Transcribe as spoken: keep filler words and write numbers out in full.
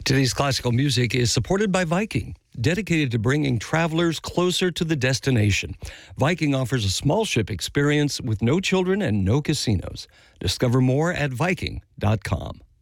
Today's classical music is supported by Viking, dedicated to bringing travelers closer to the destination. Viking offers a small ship experience with no children and no casinos. Discover more at Viking dot com.